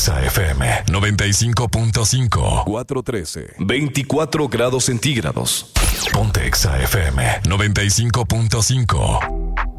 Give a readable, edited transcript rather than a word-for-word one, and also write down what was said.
Exa FM 95.5. 413. 24 grados centígrados. Ponte Exa FM 95.5.